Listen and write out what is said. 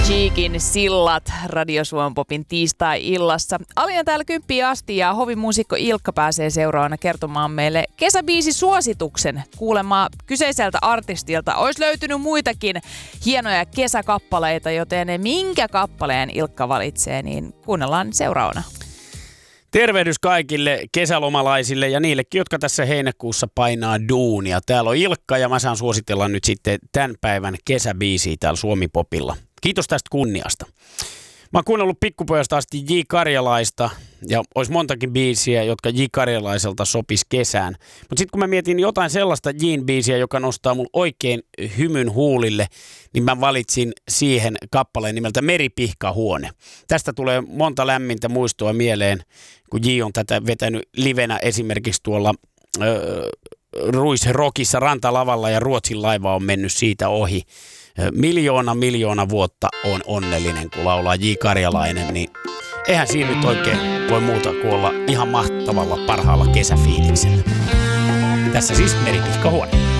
Cheekin sillat Radio Suomen Popin tiistai-illassa. Alina täällä 10 asti ja hovimuusikko Ilkka pääsee seuraavana kertomaan meille kesäbiisisuosituksen. Kuulemaan kyseiseltä artistilta olisi löytynyt muitakin hienoja kesäkappaleita, joten minkä kappaleen Ilkka valitsee, niin kuunnellaan seuraavana. Tervehdys kaikille kesälomalaisille ja niillekin, jotka tässä heinäkuussa painaa duunia. Täällä on Ilkka ja mä saan suositella nyt sitten tämän päivän kesäbiisiä täällä Suomi-popilla. Kiitos tästä kunniasta. Mä oon kuunnellut pikkupojasta asti J. Karjalaista ja olisi montakin biisiä, jotka J. Karjalaiselta sopisi kesään. Mutta sitten kun mä mietin jotain sellaista J:n biisiä, joka nostaa mun oikein hymyn huulille, niin mä valitsin siihen kappaleen nimeltä Meripihkahuone. Tästä tulee monta lämmintä muistoa mieleen, kun J on tätä vetänyt livenä esimerkiksi tuolla Ruisrockissa rantalavalla ja Ruotsin laiva on mennyt siitä ohi. Miljoona vuotta on onnellinen, kun laulaa J. Karjalainen, niin eihän siinä nyt oikein voi muuta kuin olla ihan mahtavalla parhaalla kesäfiiliksellä. Tässä siis Meripihkahuone.